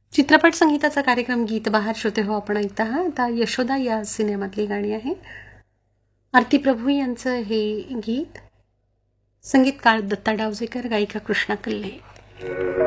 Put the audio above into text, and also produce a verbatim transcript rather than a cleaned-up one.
चित्रपट संगीताचा कार्यक्रम गीत बहार श्रोते हो आपण ऐकता आहात. आता यशोदा या सिनेमातली गाणी आहे. आरती प्रभू यांचं हे गीत, संगीतकार दत्ता डावजेकर, गायिका कृष्णा कल्ले.